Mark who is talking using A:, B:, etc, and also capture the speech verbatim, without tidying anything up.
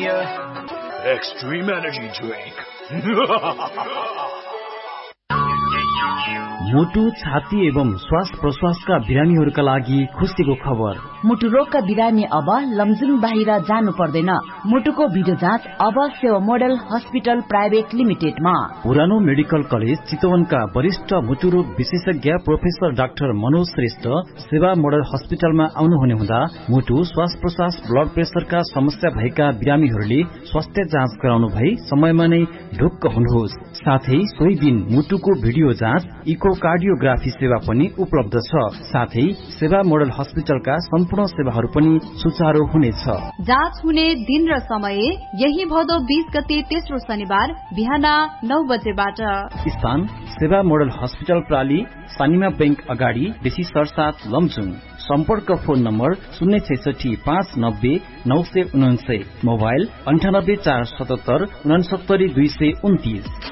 A: Premier Extreme Energy Drink.
B: मुटु छाती एवं श्वास प्रश्वासका बिरामीहरूका लागि खुसीको खबर।
C: मुटु रोगका बिरामी अब लमजुङ बाहिर जानु पर्दैन। मुटुको भिडियो जाँच अब सेवा मोडल हस्पिटल प्राइभेट लिमिटेडमा।
B: पुरानो मेडिकल कलेज चितवनका वरिष्ठ मुटु रोग विशेषज्ञ प्रोफेसर डाक्टर मनोज श्रेष्ठ सेवा मोडल हस्पिटलमा आउनुहुने हुँदा मुटु श्वास प्रश्वास ब्लड प्रेसरका समस्या भएका बिरामीहरूले स्वास्थ्य जाँच गराउनु भई समयमा नै ढुक्क हुनुहोस्। साथै सोही दिन मुटुको भिडियो जाँच इको कार्डियोग्राफी सेवा पनि उपलब्ध छ। साथै सेवा मोडल हस्पिटलका सम्पूर्ण सेवाहरू पनि सुचारू हुनेछ।
D: जाँच हुने दिन र समय यही भदौ बीस गते तेस्रो शनिबार बिहान नौ बजेबाट।
B: स्थान सेवा मोडल हस्पिटल प्राली सानिमा बैंक अगाडि बेसी सरसात लमजुङ। सम्पर्क फोन नम्बर शून्य छैसठी पाँच नब्बे नौ सय उनान्सय, मोबाइल अन्ठानब्बे चार सतहत्तर उनासत्तरी दुई सय उन्तिस।